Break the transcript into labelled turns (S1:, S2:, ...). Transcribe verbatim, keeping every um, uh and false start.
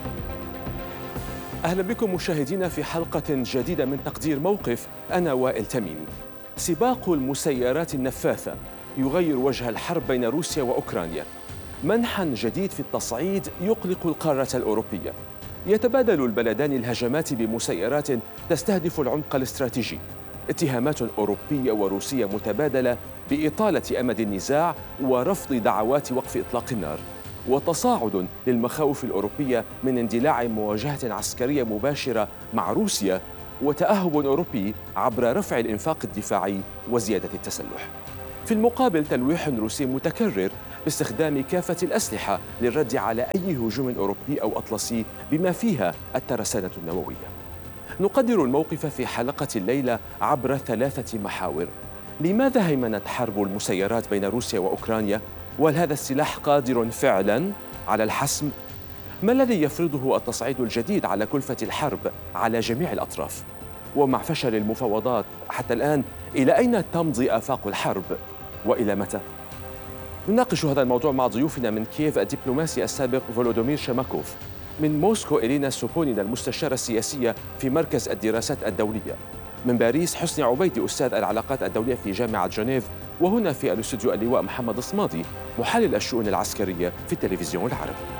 S1: أهلا بكم مشاهدينا في حلقة جديدة من تقدير موقف. أنا وائل تميمي. سباق المسيرات النفاثة يغير وجه الحرب بين روسيا وأوكرانيا. منحى جديد في التصعيد يقلق القارة الأوروبية. يتبادل البلدان الهجمات بمسيرات تستهدف العمق الاستراتيجي. اتهامات أوروبية وروسية متبادلة بإطالة أمد النزاع ورفض دعوات وقف إطلاق النار، وتصاعد للمخاوف الأوروبية من اندلاع مواجهة عسكرية مباشرة مع روسيا، وتأهب أوروبي عبر رفع الإنفاق الدفاعي وزيادة التسلح. في المقابل تلويح روسي متكرر باستخدام كافة الأسلحة للرد على أي هجوم أوروبي أو أطلسي بما فيها الترسانة النووية. نقدر الموقف في حلقة الليلة عبر ثلاثة محاور. لماذا هيمنت حرب المسيرات بين روسيا وأوكرانيا؟ وهل هذا السلاح قادر فعلاً على الحسم؟ ما الذي يفرضه التصعيد الجديد على كلفة الحرب على جميع الأطراف؟ ومع فشل المفاوضات حتى الآن، إلى أين تمضي آفاق الحرب وإلى متى؟ نناقش هذا الموضوع مع ضيوفنا من كييف الدبلوماسي السابق فولودومير شماكوف، من موسكو إلينا سوبونينا المستشارة السياسية في مركز الدراسات الدولية، من باريس حسني عبيدي أستاذ العلاقات الدولية في جامعة جنيف، وهنا في الاستوديو اللواء محمد الصمادي محلل الشؤون العسكرية في التلفزيون العربي.